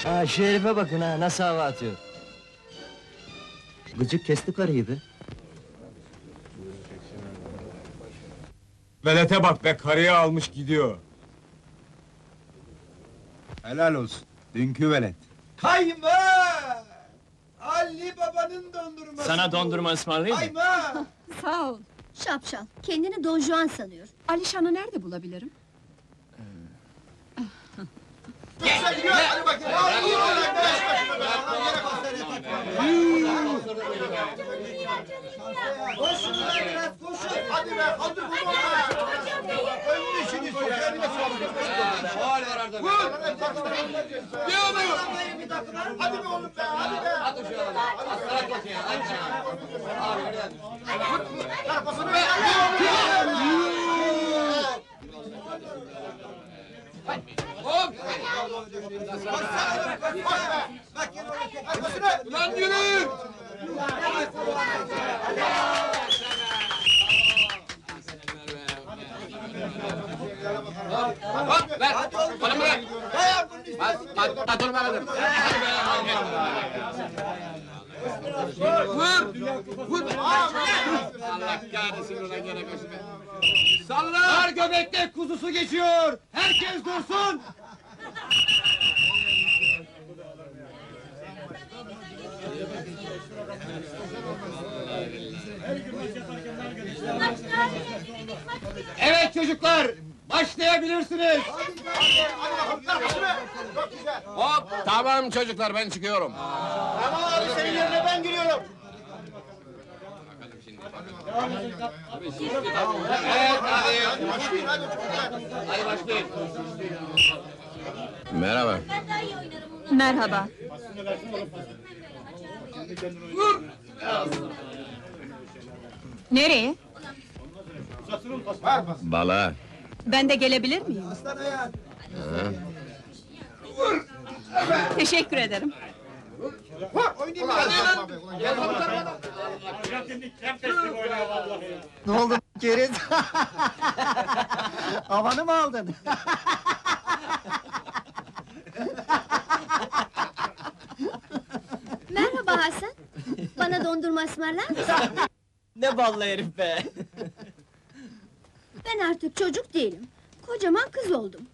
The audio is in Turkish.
Ha, şu herife bakın ha, nasıl hava atıyor. Gıcık kesti karıyı be. Velete bak be, karıyı almış gidiyor. Helal olsun. Dünkü velet. Kayma! Ali Baba'nın dondurması. Sana bu. dondurma ısmarlayayım mı? Kayma! Sağ ol. Şapşal, kendini Don Juan sanıyor. Alişan'ı nerede bulabilirim? Hadi gidiyor, hadi bakayım. Koşun lan biraz, koşun. Hadi be, hadi bu önünü işini sokarını sokarını. Vur! Ne oluyor? Hadi be oğlum be, hadi be. Hadi be. Kafasını be. Hop! Ulan yürü! Hop ver! Bana bırak! Hadi dur bakalım! Vur! Vur! Allah kahretsin ulan gene peşime! Salla! Dar göbekte kuzusu geçiyor! Herkes dursun! Evet çocuklar, başlayabilirsiniz! Hop! Tamam çocuklar ben çıkıyorum. Tamam abi, senin yerine ben giriyorum! Evet hadi! Hadi başlayın! Merhaba. Merhaba. Nereye? Bala. Ben de gelebilir miyim? Teşekkür ederim. Ne oldu Keriz? Havanı mı aldın? Merhaba Hasan. Bana dondurma ısmarlar mısın? Ne ballı herif be! Ben artık çocuk değilim. Kocaman kız oldum.